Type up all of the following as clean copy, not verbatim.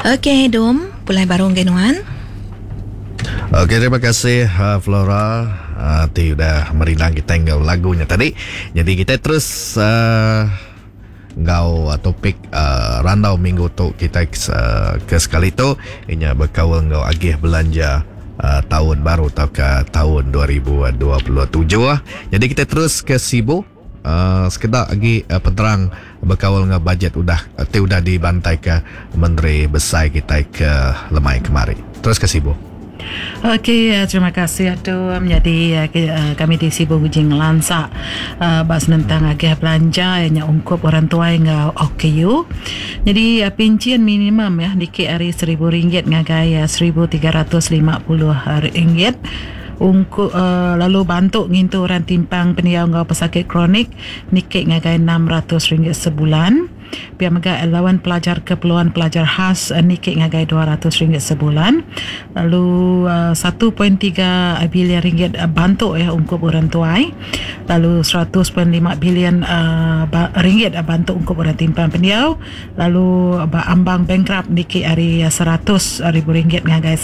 Okey, Dom, pulai barong genuan. Okey, terima kasih Flora. Ti udah merinang kita ngau lagunya tadi. Jadi kita terus ngau topik randau minggu tu kita ke sekali tu inya berkawal ngau agih belanja tahun baru atau ke tahun 2027 Jadi kita terus ke Sibu. Sekedar lagi penerang berkawal dengan bajet udah dibantai ke Menteri Besar kita ke Lemai kemari. Terus ke Sibu. Okey, terima kasih Atum. Jadi kami di Sibu Hujing Lansa bahas tentang agih belanja yang ungkup orang tua yang OKU. Jadi pincian minimum ya di KRI RM1,000 ngagai RM1,350 ungkup lalu bantu ngintu orang timpang peniau ngau pesakit kronik nikik ngagai RM600 sebulan. Pihak mega lawan pelajar keperluan pelajar khas nikik ngagai RM200 sebulan. Lalu 1.3 bilion ringgit bantu ya ungkup orang tuai. Lalu 100.5 bilion ringgit bantu ungkup orang timpang peniau. Lalu ambang bankrupt nikik hari RM100,000 ngagai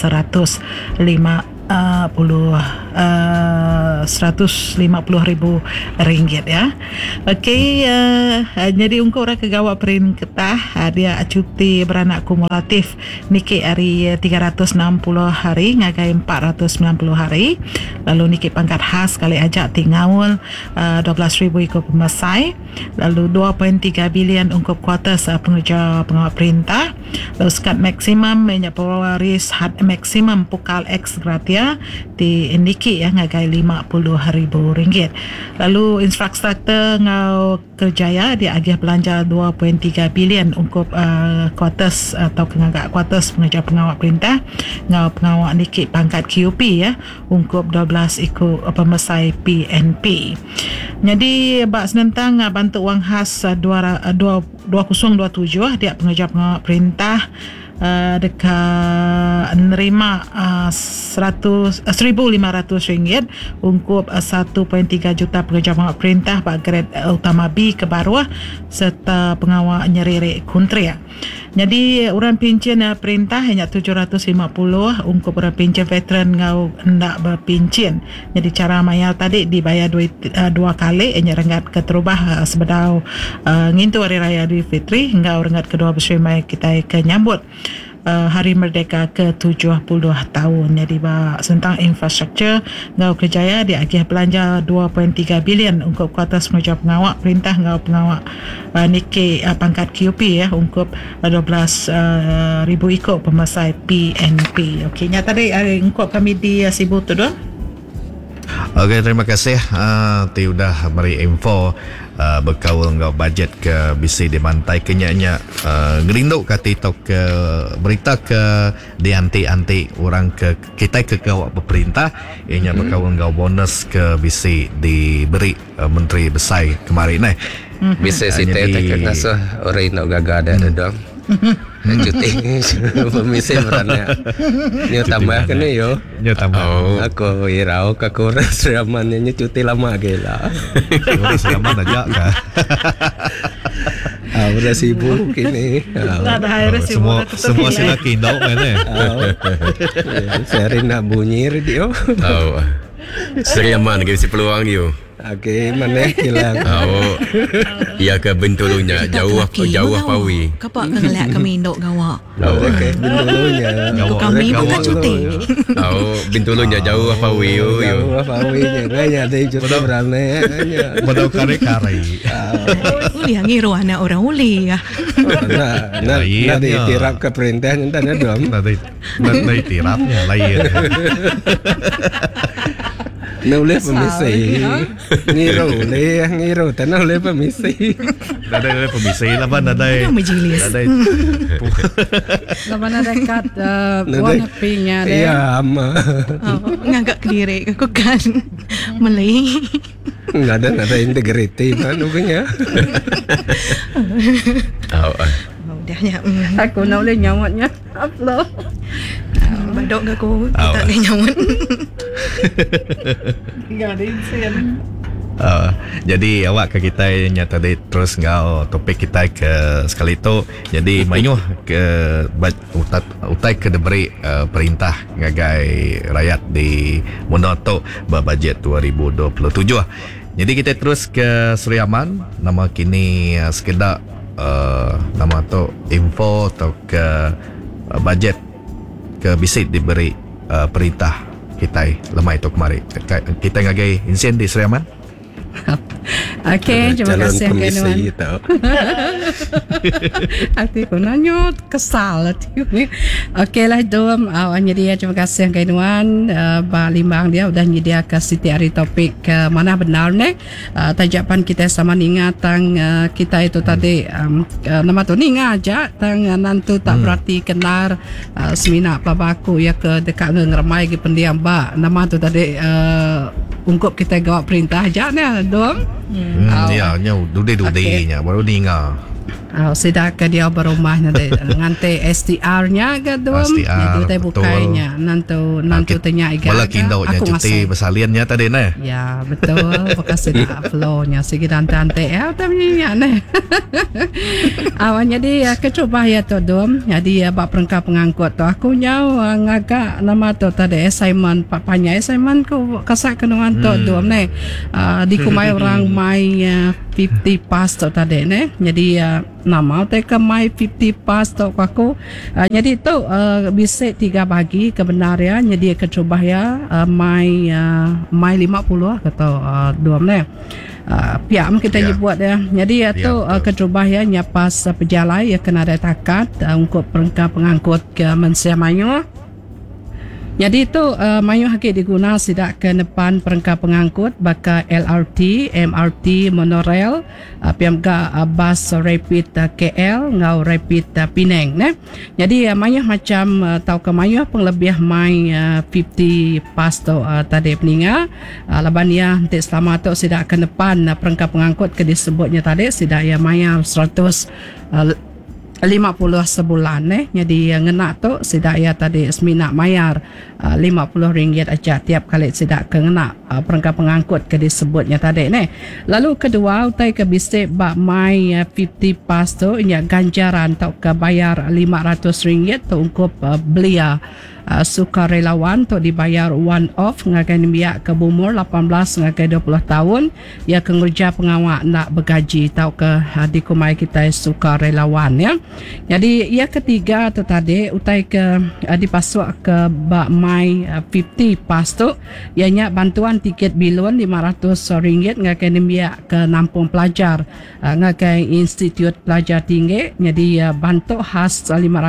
RM150,000 ya. Okey, jadi ungkup orang kegawat perin ketah dia cuti beranak kumulatif nikik hari 360 hari ngagai 490 hari. Lalu nikik pangkat khas kali ajak tingawul 12,000 ikut pemesai. Lalu 2.3 bilion ungkup kuartus pengeja pengawal perintah. Lalu skat maksimum minyak pewaris had maksimum pukal X gratia di Niki ya ngagai RM50,000. Lalu infrastruktur ngau kerjaya dia agih belanja 2.3 bilion untuk kuartus atau pengagak kuartus pengeja pengawal perintah ngau pengawal Niki pangkat QP ya untuk 12 ikut pemesai PNP. Jadi bak senentang bantu wang khas 2027 dia pengeja pengawal perintah dekat nerima RM1,500 untuk 1.3 juta pekerja pengawal perintah pada grade utama B ke bawah serta pengawal nyeri kuntri. Jadi orang pincin perintah hanya 750 untuk orang pincin veteran ngau hendak berpincin. Jadi cara mayal tadi dibayar dua kali hanya rengat keterubah sebedau ngintu hari raya Idul Fitri hingga rengat kedua bersama kita kenyambut Hari Merdeka ke-70 tahun. Jadi tentang infrastruktur ngau kerjaya dia agih belanja 2.3 bilion untuk kuartus pengeja pengawal perintah ngau pengawal Niki pangkat QP ya untuk 12,000 ikut pemesai PNP. Okey, nyata tadi untuk kami di Sibu tu doang. Okey, terima kasih. Ti udah beri info berkawal ngau bajet ke bisi dibantai kenyanya ngerinduk ke TikTok ke berita ke di anti orang ke kita ke kawak pemerintah ianya berkawal ngau bonus ke bisi diberi Menteri Besar kemarin bisa sita tak nasa orang nak gagal ada dong. Cuti pemisi berannya nyo tambah kan yo nyo tambah aku irau aku seramannya cuti lama gila seraman aja kah udah sibuk ini semua sila kindau mana sering nak bunyi radio seriaman kasi peluang you. Okey, mana hilang. Ya ke Bintulunya jauh pawi. Kapak ngeliat kami induk gawak. Okey, Bintulunya. Kami bukan cuti. Bintulunya jauh pawi yo. Jauh pawi nya nganya dari cuti berane nya. Badau kare-kare. Uli ngiru anak orang uli ya. Nah, ditirap ke perintah nanti ada dong. Nanti tirapnya lain. Nau le pemisi ngiro tanau le pemisi Nadai pemisi laban nadai majelis laban dekat buang apinya deh ya ama ngagak kediri aku kan Malay nggak ada integrity kan punya udahnya aku nak boleh nyawatnya upload badok aku tak boleh nyawat nggak ada insen Jadi awak ke kita nyata tadi terus ngau topik kita ke sekali tu. Jadi mayuh ke utai ke diberi perintah ngagai rakyat di Monoto bajet 2027. Jadi kita terus ke Seri Aman. Nama kini sekedar nama tu info atau ke bajet ke bisik diberi perintah kita lemai tu kemari. Kita ngagai insiden di Seri Aman. Okey, terima Calon kasih komisi Kak tau. Hati ko nanyo kesal hati ni. Okeylah Dom, awaknya dia terima kasih Kak Nuan, Pak Limbang dia udah nyedia ke Siti hari topik mana benar ni. Tajapan kita sama ingat tang kita itu tadi nama tu ni aja tang nantu tak berarti kenal semina papaku ya ke dekat ngeremai ke pendiam ba. Nama tu tadi ungkup kita gawat perintah aja ni Dom. Ya, nyau dude-dudenya baru dengar. Sedang ke dia berumah nanti ngante STR-nya ke Dom. STR, Itu teh betul. bukainya nanti tanya iga. Bala kindau nya cuti bersaliannya tadi nah. Ya betul. Bekas dah flow-nya sikit ante ya tapi nya nah. Awalnya dia kecoba ya tu Dom. Jadi bab perangkat pengangkut tu aku nyau ngagak nama tu tadi assignment papanya assignment ku kasak kenungan tu Dom ni. Di kumai orang mai 50 pas tu tadi ni. Jadi nama teka mai 50 pas tu aku. Jadi tu bisa 3 bagi kebenaran jadi kecoba ya mai 50 kata Dom ni. Piam kita buat ya. Jadi tu kecoba ya nyapas pejalai ya kena ada takat untuk perangkat pengangkut ke Mensia Mayu. Jadi itu mayu hakik diguna sidak ke depan perangkat pengangkut baka LRT, MRT, monorail, piamga bus rapid KL, ngau rapid Penang ne. Jadi mayu macam tau ke mayu penglebih mai 50 pas tu tadi peninga. Laban ya nanti selama tu sidak ke depan perangkat pengangkut ke disebutnya tadi sidak ya mayu 150 sebulan jadi ngena tu sidak ya tadi semina mayar RM50 aja tiap kali sidak ke ngena perangkat pengangkut ke disebutnya tadi ni. Lalu kedua utai ke bisik bak mai 50 pas tu nya ganjaran tau ke bayar RM500 tu untuk belia sukarelawan tu dibayar one off ngagai biak ke umur 18 ngagai 20 tahun ya kerja pengawak nak bergaji tau ke dikumai kita sukarelawan ya. Jadi ya ketiga tu tadi utai ke dipasuk ke bak mai 50 pas tu ianya bantuan tiket bilun RM500 ngagai biak ke nampung pelajar ngagai institut pelajar tinggi jadi bantu khas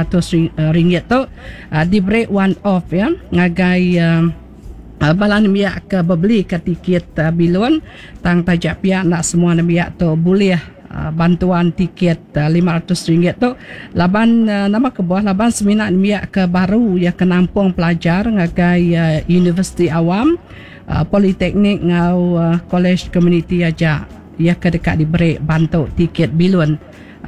RM500 tu diberi one off ya ngagai balan biak ke beli ke tiket bilun tang tajak pihak nak semua biak tu boleh bantuan tiket RM500 tu laban nama ke bawah laban seminat biak ke baru ya ke nampung pelajar ngagai universiti awam politeknik ngau college community aja ya ke dekat diberi bantu tiket bilun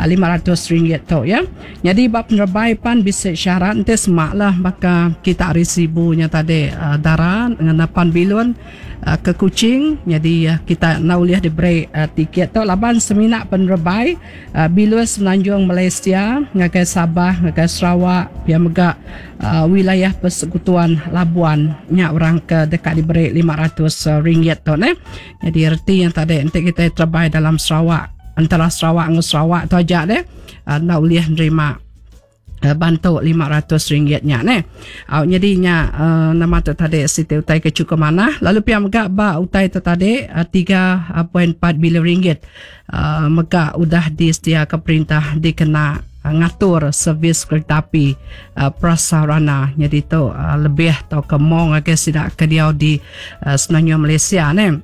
RM500 tu ya. Jadi bab penerbaikan bisa syarat nanti semaklah maka kita risibunya tadi darah dengan 8 bilun ke Kuching jadi kita nauliah diberi tiket tu laban seminak penerbai bilun Semenanjung Malaysia ngagai Sabah ngagai Sarawak pia megak wilayah persekutuan Labuan nya orang ke dekat diberi RM500 tu ni. Jadi erti yang tadi nanti kita terbai dalam Sarawak antara Sarawak dengan Sarawak tu aja deh nak uliah nerima bantu RM500 nya ne. Jadinya nama tu tadi Siti utai ke cukup mana lalu pihak megak ba utai tu tadi RM3.4 bilion megak udah disediakan ke perintah dikena ngatur servis kereta api prasarana jadi tu lebih tau ke mong agak sidak ke dia di Semenanjung Malaysia ne.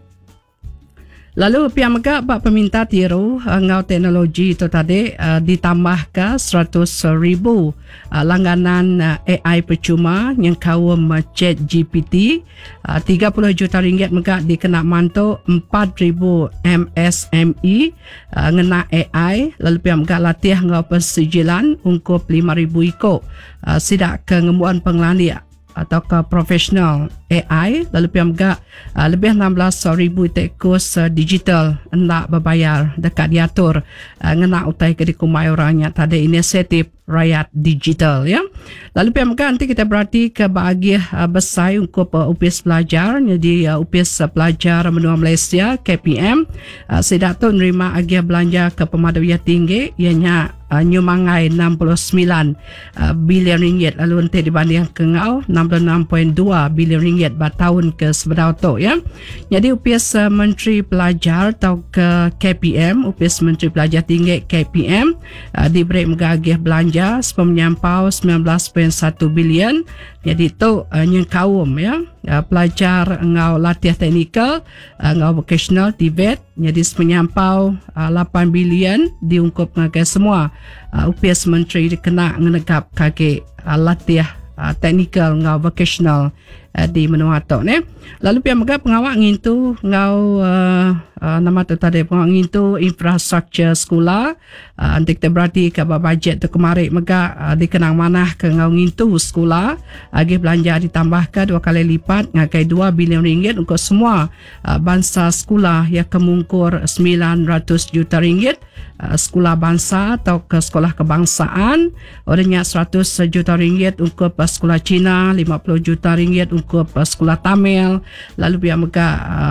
Lalu pihak megak bak peminta tiru ngau teknologi itu tadi ditambah ke 100,000 langganan AI percuma yang kaum ChatGPT RM30 juta megak dikena mantu 4,000 MSME ngena AI lalu pihak megak latih ngau persijilan ungkup 5,000 ikut sidak ke ngembuan pengelani atau ke profesional AI, lalu pihak juga lebih 16,000 kurs digital hendak berbayar dekat diatur ngena utai ke dikumai orangnya tadi inisiatif rakyat digital ya. Lalu pihak juga nanti kita berarti ke bagi besar untuk UPS pelajar, jadi UPS pelajar menua Malaysia KPM sedak tu menerima agiah belanja ke pemadawiya tinggi ianya nyumangai 69 bilion ringgit, lalu nanti dibanding kengau 66.2 bilion ringgit tahun ke sebedau tu ya. Jadi UPS Menteri Pelajar atau ke KPM, UPS Menteri Pelajar Tinggi KPM diberi mengagiah belanja menyampau 19.1 bilion. Jadi tu nyengkaum ya, pelajar ngau latihan teknikal, ngau vocational TVET, jadi menyampau 8 bilion diungkup ngagai semua UPS Menteri dikena ngenegap kaki latihan teknikal ngau vocational di menua tu ne. Lalu pihak megap pengawak ngintu ngau nama tu tadi pengawak ngintu infrastruktur sekolah. Nanti kita berarti ke bajet tu kemarin megap dikenang manah ke ngau ngintu sekolah agi belanja ditambahkan 2 kali lipat ngakai 2 bilion ringgit untuk semua bangsa sekolah yang kemungkur 900 juta ringgit sekolah bangsa atau ke sekolah kebangsaan, orangnya 100 juta ringgit untuk sekolah Cina, 50 juta ringgit untuk sekolah Tamil. Lalu pihak mereka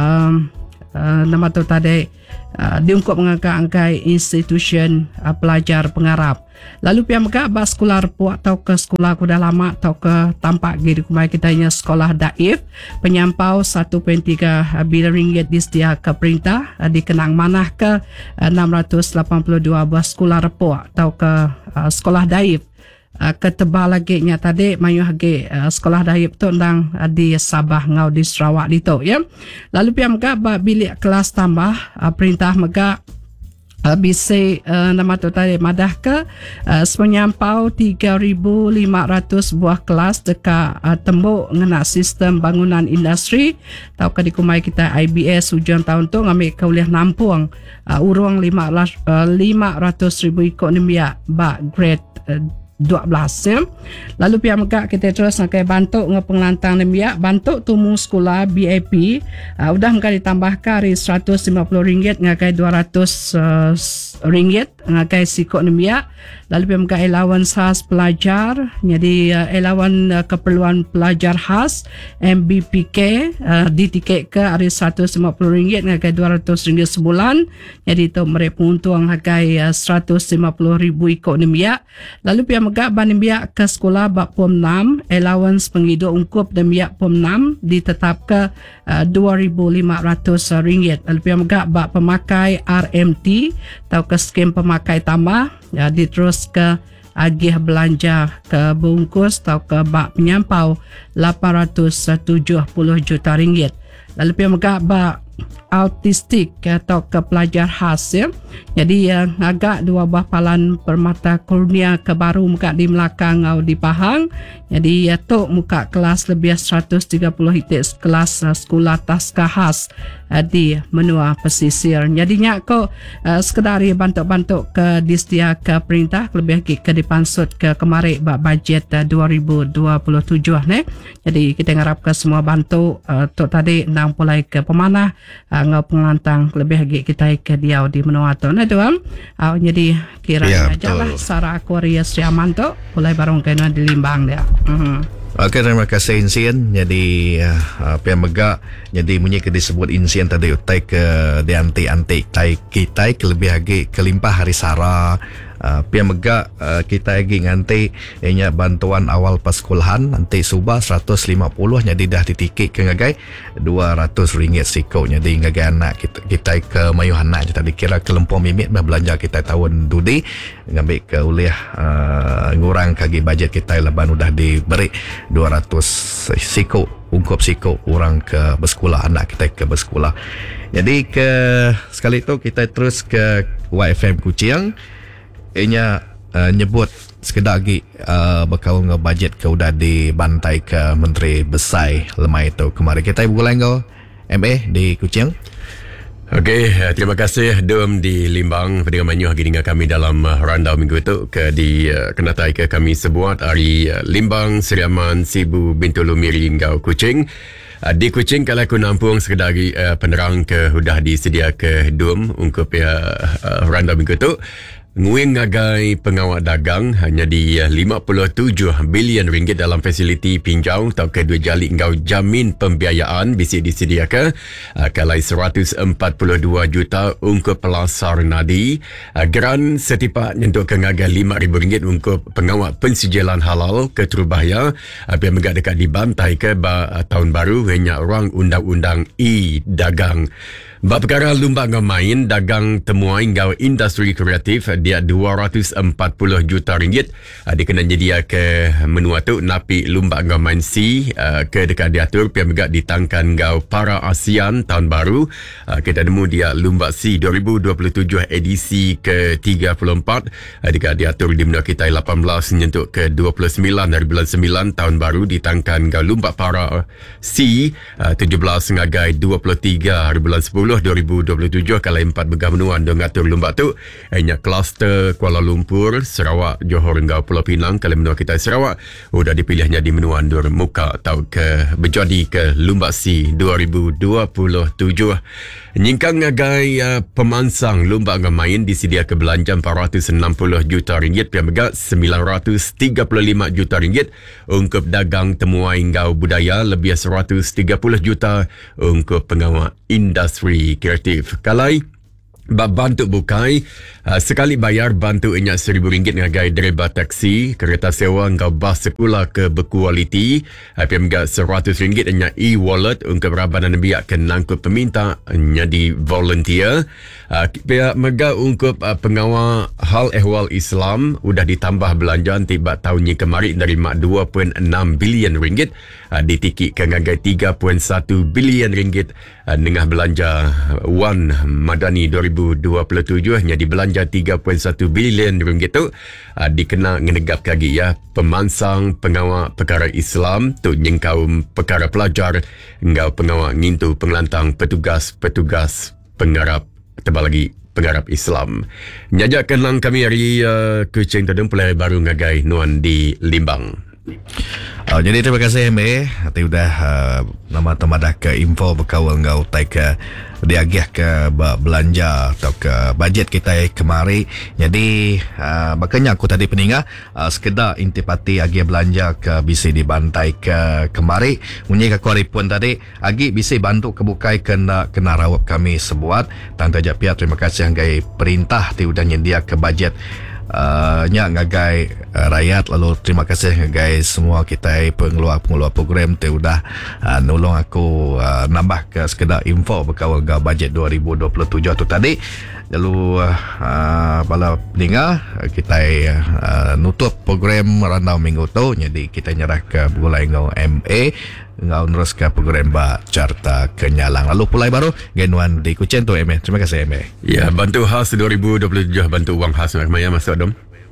nama tu tadi diungkup mengangkat institusi pelajar pengarap. Lalu pihak mereka bas sekolah repuak atau ke sekolah kuda lama atau ke tampak di kumai kita nya sekolah daif penyampau 1.3 bilion ringgit disediakan ke perintah dikenang manah ke 682 buah sekolah repuak atau ke sekolah daif. Ketebal lagi nya tadi mayu lagi sekolah daib tu ndang di Sabah ngau di Sarawak di tu ya. Lalu pihak mega bilik kelas tambah perintah mega bisa nama tu tadi madah ke menyampau 3,500 buah kelas dekat tembok ngena sistem bangunan industri tau ke dikumai kita IBS hujung tahun tu ngambil ke oleh nampung urang 500,000 ekonomi bak grade 12 ya. Lalu pihak megak kita terus nak bantu ngepenglantan nembiak bantu tumung sekolah BIP udah mereka ditambahkan dari RM150 ngakai RM200 ngakai sikok nembiak. Lalu pihak megak allowance khas pelajar, jadi allowance keperluan pelajar khas MBPK ditiket ke dari RM150 ngakai RM200 sebulan, jadi itu mereka untung ngakai RM150,000 ikut nembiak. Lalu pihak megak banimbiak ke sekolah bak POM 6 allowance penghidup ungkup dan biak POM 6 ditetap ke RM2,500. Lalu pihak megak bak pemakai RMT atau ke skim pemakai tambah diterus ke agih belanja ke bungkus atau ke bak penyampau RM870 juta. Lalu pihak megak bak autistik atau ke pelajar khas ya. Jadi agak 2 buah palan permata kurnia ke baru muka di Melaka atau di Pahang. Jadi tu muka kelas lebih 130 hitik kelas sekolah taska khas di menua pesisir. Jadinya kau sekedar bantuk-bantuk ke distia ke perintah lebih ke dipansut ke kemarin bajet 2027 ne. Jadi kita harap ke semua bantu tu tadi nang pulai ke pemanah ngau pengelantang lebih lagi kita ke diau di menua tu na tuam. Jadi kiranya aja lah Sarah Aquarius Riaman tu pulai barang kena di Limbang dia. Okey, terima kasih Insien. Jadi pihak megak jadi munyi ke disebut Insien tadi utai ke di anti kita ke lebih lagi kelimpah hari Sarah. Pihak megak kita lagi nganti ianya bantuan awal paskulahan nanti subah 150 jadi dah ditiket ke ngagai RM200 siko. Jadi ngagai anak kita ke mayuh anak je tadi kira ke lempung mimit belanja kita tahun dudi ngambil ke oleh ngurang kagi bajet kita leban udah diberi 200 siko ungkup siko orang ke bersekolah anak kita ke bersekolah. Jadi ke sekali itu kita terus ke YFM Kuching ianya nyebut sekedar lagi bakal ngebajet ke udah dibantai ke Menteri Besar lemai itu kemarin kita bulan kau MA di Kuching. Okey, terima kasih Dom di Limbang Pendengar Manyuh lagi dengan kami dalam randau minggu itu di kenatai ke kami sebuat hari Limbang, Seriaman, Sibu, Bintulu, Miri, Ngau, Kuching. Di Kuching kalau aku nampung sekedar penerang ke sudah disedia ke Dom untuk randau minggu itu. Nguing ngagai pengawal dagang hanya di 57 bilion ringgit dalam fasiliti pinjau atau kedua jali ngau jamin pembiayaan bisa disediakan kalai 142 juta untuk pelasar nadi. Geran setipak untuk ngagai 5,000 ringgit untuk pengawal pensijilan halal ke Terubahaya biar megak dekat dibantai ke tahun baru hanya orang undang-undang e-dagang. Bab perkara lumba ngau main dagang temuai ngau industri kreatif dia 240 juta ringgit. Dia kena nyedia ke menua tu napi lumba ngau main C ke dekat diatur pihak megak ditangkan ngau para ASEAN tahun baru. Kita nemu dia lumba C 2027 edisi ke-34 dekat diatur di menua kita 18 nyentuk ke 29 dari bulan 9 tahun baru ditangkan ngau lumba para C 17 ngagai 23 hari bulan 10 2027 kalau 4 begah menua anda ngatur lumba tu hanya kluster Kuala Lumpur, Sarawak, Johor hingga Pulau Pinang. Kalau menua kita Sarawak sudah dipilihnya di menua Andur Muka atau ke berjadi ke Lumba C 2027. Nyingkang ngagai pemansang lumba ngamain disedia ke belanja 460 juta ringgit pihak megak 935 juta ringgit untuk dagang temuai ngau budaya lebih 130 juta untuk pengawal industri kreatif. Kalai bantu bukai sekali bayar bantu inyak RM1,000 ngagai driver taksi, kereta sewa ngau bas sekolah ke berkualiti pihak RM100 inyak e-wallet untuk rabanan biak ke nangkut peminta jadi volunteer. Pihak mega untuk pengawal hal ehwal Islam sudah ditambah belanjaan tiba tahunnya kemarin dari 2.6 bilion ringgit ditikik ke ngagai 3.1 bilion ringgit dengan belanja Wan Madani 2027 hanya dibelanja 3.1 bilion ringgit tu dikena ngenegap lagi ya pemansang pengawal perkara Islam tu nyengkau perkara pelajar ngau pengawal ngintu pengelantang petugas pengarap tebal lagi pengarap Islam. Nyajak kenang kami hari Kuching Tadung pelai baru ngagai nuan di Limbang. Jadi terima kasih MA. Nanti sudah nama temadah ke info berkawal ngau tai ke diagih ke belanja atau ke bajet kita kemari. Jadi makanya aku tadi peningat sekedar intipati agih belanja ke bisa dibantai ke kemari. Munyi ke koripun tadi agi bisa bantu kebukai kena rawat kami sebuat. Tante Japia terima kasih anggai perintah ti udah nyedia ke bajet nya ngagai rakyat. Lalu terima kasih ngagai semua kita pengeluar program tu udah nolong aku nambah ke sekedar info berkawal ke bajet 2027 tu tadi. Lalu bala pendengar kita nutup program randau minggu tu, jadi kita nyerah ke bulai ngau MA ngau terus ke program Carta Kenyalang. Lalu pulai baru genuan di Kuching tu MA. Terima kasih MA. Ya, bantu khas 2027 bantu uang khas Maya masuk Dom.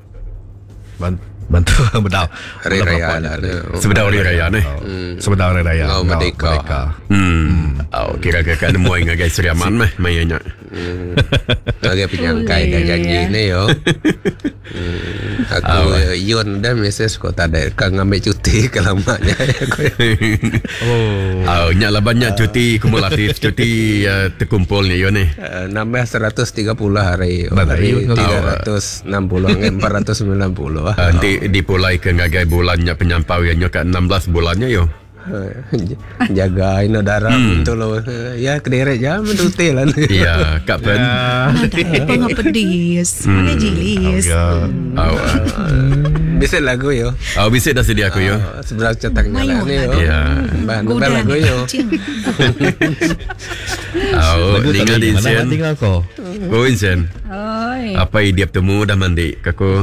Bantu bedau Hari Raya lah. Sebentar hari raya ni. Sebentar hari raya Ngau Merdeka. Kira-kira nemu ngagai Seriaman mah mayanya. Agak penyangkai dah janji ni yo. Aku Yon dan mesej kau tak ada kau ngambil cuti kelamaknya. Nyala banyak cuti kumulatif cuti terkumpul ni Yon ni. Nambah 130 hari. Hari 360 dengan 490. Nanti dipulai ke ngagai bulannya penyampaiannya ke 16 bulannya yo. Jaga ino darah betul loh. Ya kederet jam cuti lah. Ya, kapan? Apa pedis? Mana jilis? Bisa lagu yo. Bisa dah sedia aku yo. Sebelah cetaknya lah ni yo. Ya. Bahan lagu yo. Lagu tinggal di Insen. Mana tinggal kau? Go Insen. Oi. Apa dia bertemu dah mandi kaku.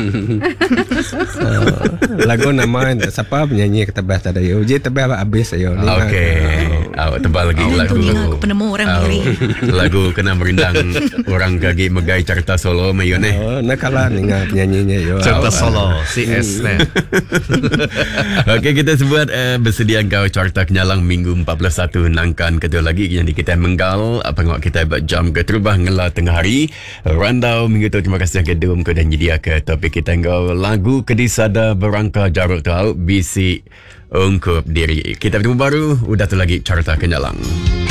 Lagu nama siapa penyanyi ketebas tadi. Uji tebas habis ayo. Okey. Awak tebal lagi Itu lagu. ingat aku penemu orang diri. Lagu kena merindang orang kaki megai carta solo mayu ni. Oh, nak kalah dengan penyanyinya yo. Cerita solo CS ni. Okey, kita sebut bersedia kau carta kenyalang minggu 41 nangkan kedua lagi yang kita menggal apa ngak kita buat jam ke terubah ngela tengah hari randau minggu tu. Terima kasih kedua muka dan jadi ke topik kita ngau lagu kedisada berangka jaruk tahu bisi ungkup diri. Kita bertemu baru udah tu lagi carta kenyalang.